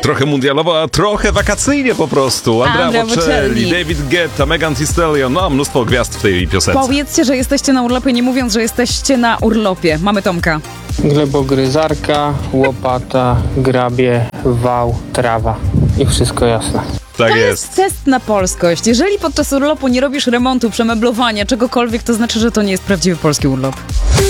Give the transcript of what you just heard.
Trochę mundialowo, a trochę wakacyjnie po prostu. Andrea Bocelli, David Guetta, Megan Thee Stallion, no mnóstwo gwiazd w tej piosence. Powiedzcie, że jesteście na urlopie, nie mówiąc, że jesteście na urlopie. Mamy Tomka. Glebogryzarka, łopata, grabie, wał, trawa. I wszystko jasne. Tak To jest. jest test na polskość. Jeżeli podczas urlopu nie robisz remontu, przemeblowania, czegokolwiek, to znaczy, że to nie jest prawdziwy polski urlop.